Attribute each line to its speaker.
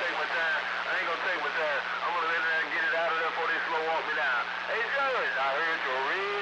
Speaker 1: take my time. I ain't gonna take my time. I'm gonna let them get it out of there before they slow walk me down. Hey, Judge, I heard your red